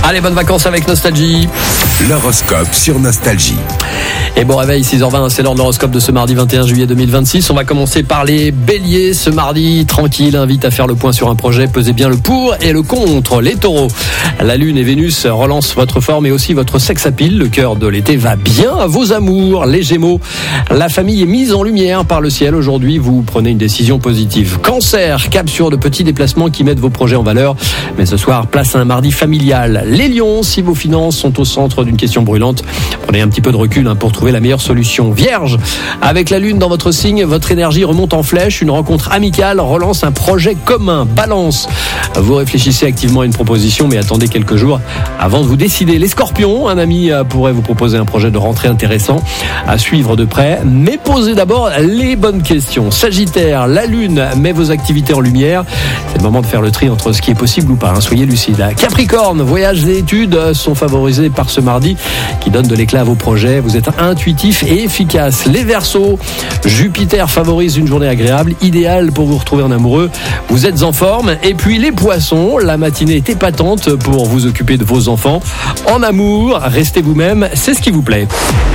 Allez, bonnes vacances avec Nostalgie. L'horoscope sur Nostalgie. Et bon réveil, 6h20, c'est l'heure de l'horoscope de ce mardi 21 juillet 2026. On va commencer par les béliers. Ce mardi, tranquille, invite à faire le point sur un projet. Pesez bien le pour et le contre. Les taureaux, la lune et Vénus relancent votre forme et aussi votre sex appeal. Le cœur de l'été va bien à vos amours. Les gémeaux, la famille est mise en lumière par le ciel. Aujourd'hui, vous prenez une décision positive. Cancer, cap sur de petits déplacements qui mettent vos projets en valeur. Mais ce soir, place à un mardi familial. Les lions, si vos finances sont au centre d'une question brûlante, prenez un petit peu de recul pour trouver la meilleure solution. Vierge, avec la lune dans votre signe, votre énergie remonte en flèche. Une rencontre amicale relance un projet commun. Balance, vous réfléchissez activement à une proposition, mais attendez quelques jours avant de vous décider. Les scorpions, un ami pourrait vous proposer un projet de rentrée intéressant à suivre de près, mais posez d'abord les bonnes questions. Sagittaire, la lune met vos activités en lumière. C'est le moment de faire le tri entre ce qui est possible ou pas. Soyez lucide. Capricorne, voyages et études sont favorisés par ce mardi qui donne de l'éclat à vos projets. Vous êtes intuitif et efficace. Les Verseaux, Jupiter favorise une journée agréable, idéale pour vous retrouver en amoureux. Vous êtes en forme. Et puis les Poissons, la matinée est épatante pour vous occuper de vos enfants. En amour, restez vous-même, c'est ce qui vous plaît.